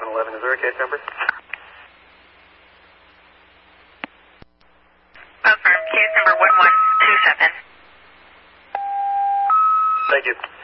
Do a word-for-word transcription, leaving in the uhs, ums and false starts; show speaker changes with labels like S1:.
S1: seven eleven. Is there a case number?
S2: Affirm. Case number one one two seven.
S1: Thank you.